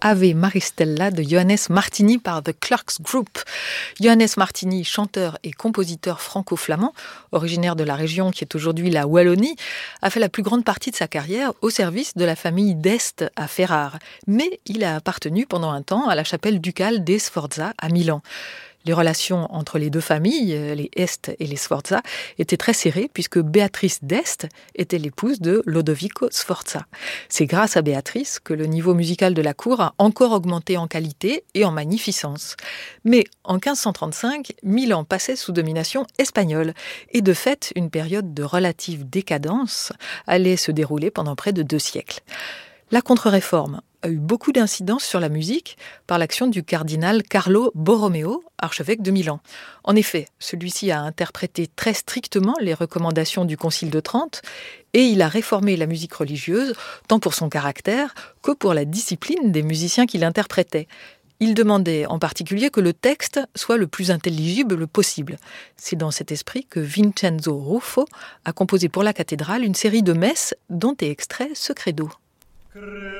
Ave Maristella de Johannes Martini par The Clerks Group. Johannes Martini, chanteur et compositeur franco-flamand, originaire de la région qui est aujourd'hui la Wallonie, a fait la plus grande partie de sa carrière au service de la famille d'Este à Ferrare. Mais il a appartenu pendant un temps à la chapelle ducale des Sforza à Milan. Les relations entre les deux familles, les Este et les Sforza, étaient très serrées puisque Béatrice d'Este était l'épouse de Lodovico Sforza. C'est grâce à Béatrice que le niveau musical de la cour a encore augmenté en qualité et en magnificence. Mais en 1535, Milan passait sous domination espagnole et de fait, une période de relative décadence allait se dérouler pendant près de 2 siècles. La contre-réforme a eu beaucoup d'incidences sur la musique par l'action du cardinal Carlo Borromeo, archevêque de Milan. En effet, celui-ci a interprété très strictement les recommandations du Concile de Trente et il a réformé la musique religieuse tant pour son caractère que pour la discipline des musiciens qui l'interprétaient. Il demandait en particulier que le texte soit le plus intelligible possible. C'est dans cet esprit que Vincenzo Ruffo a composé pour la cathédrale une série de messes dont est extrait ce credo.